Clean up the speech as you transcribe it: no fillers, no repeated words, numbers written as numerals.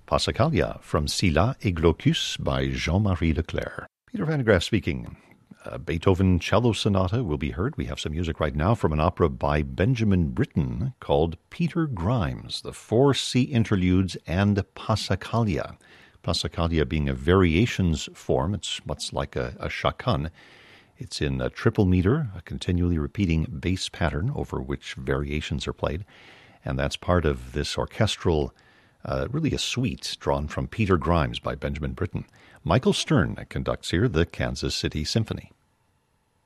Passacaglia from Scylla et Glaucus by Jean-Marie Leclerc. Peter Van de Graaff speaking. Beethoven Cello Sonata will be heard. We have some music right now from an opera by Benjamin Britten called Peter Grimes, the 4 C interludes and Passacaglia. Passacaglia being a variations form. It's much like a chaconne. It's in a triple meter, a continually repeating bass pattern over which variations are played. And that's part of this orchestral, really a suite drawn from Peter Grimes by Benjamin Britten. Michael Stern conducts here the Kansas City Symphony.